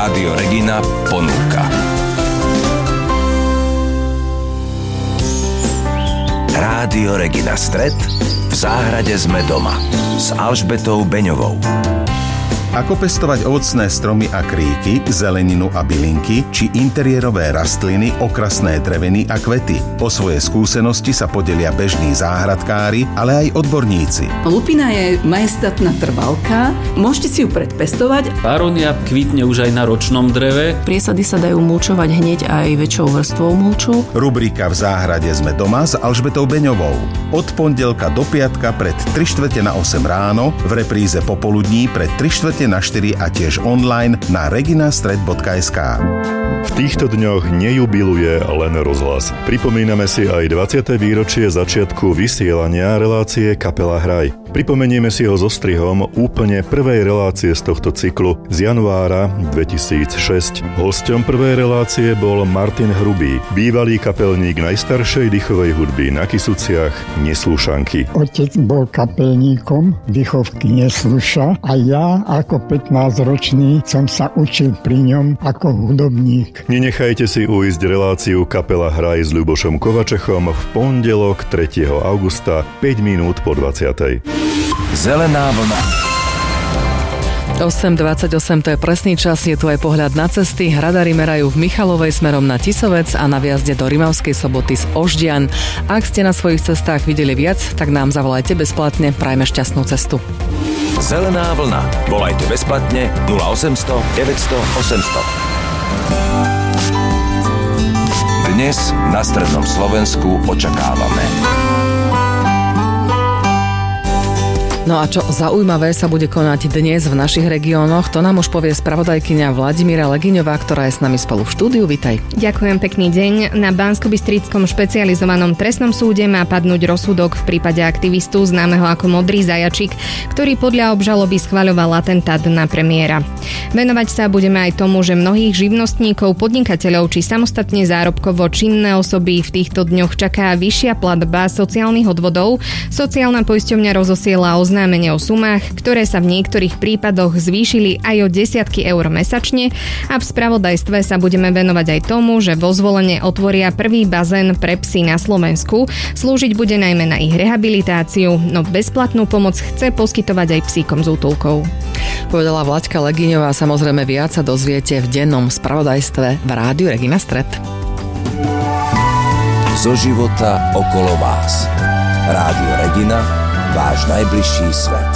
Rádio Regina ponúka. Rádio Regina Stret. V záhrade sme doma s Alžbetou Beňovou. Ako pestovať ovocné stromy a kríky, zeleninu a bylinky, či interiérové rastliny, okrasné dreviny a kvety. O svoje skúsenosti sa podelia bežní záhradkári, ale aj odborníci. Lupina je majestátna trvalka, môžete si ju predpestovať. Arónia kvitne už aj na ročnom dreve. Priesady sa dajú mulčovať hneď aj väčšou vrstvou mulču. Rubrika V záhrade sme doma s Alžbetou Beňovou. Od pondelka do piatka pred 3/4 na 8 ráno, v repríze popoludní pred 3/4 na 4 a tiež online na reginastret.sk. V týchto dňoch nejubiluje len rozhlas. Pripomíname si aj 20. výročie začiatku vysielania relácie Kapela Hraj. Pripomenieme si ho so strihom úplne prvej relácie z tohto cyklu z januára 2006. Hosťom prvej relácie bol Martin Hrubý, bývalý kapelník najstaršej dýchovej hudby na Kysuciach Neslušanky. Otec bol kapelníkom dýchovky Nesluša a ja ako 15-ročný som sa učil pri ňom ako hudobník. Nenechajte si ujsť reláciu Kapela Hraj s Ľubošom Kovačechom v pondelok 3. augusta 5 minút po 20. Zelená vlna. 8:28, to je presný čas, je tu aj pohľad na cesty. Radári merajú v Michalovej smerom na Tisovec a na viazde do Rimavskej Soboty z Oždian. Ak ste na svojich cestách videli viac, tak nám zavolajte bezplatne. Prajme šťastnú cestu. Zelená vlna. Volajte bezplatne 0800 900 800. Dnes na strednom Slovensku očakávame. No a čo zaujímavé sa bude konať dnes v našich regiónoch, to nám už povie spravodajkyňa Vladimíra Legiňová, ktorá je s nami spolu v štúdiu. Vitaj. Ďakujem, pekný deň. Na Banskobystrickom špecializovanom trestnom súde má padnúť rozsudok v prípade aktivistu známeho ako Modrý zajačik, ktorý podľa obžaloby schvaľoval atentát na premiéra. Venovať sa budeme aj tomu, že mnohých živnostníkov, podnikateľov či samostatne zárobkovo činné osoby v týchto dňoch čaká vyššia platba sociálnych odvodov. Sociálna poisťovňa rozosiela oznámenie o sumách, ktoré sa v niektorých prípadoch zvýšili aj o desiatky eur mesačne, a v spravodajstve sa budeme venovať aj tomu, že vo Zvolene otvoria prvý bazén pre psy na Slovensku. Slúžiť bude najmä na ich rehabilitáciu, no bezplatnú pomoc chce poskytovať aj psíkom s útulkou. Povedala Vlaďka Legiňová, samozrejme viac sa dozviete v dennom spravodajstve v Rádiu Regina Stret. Zo života okolo vás. Rádio Regina, váš najbližší svet.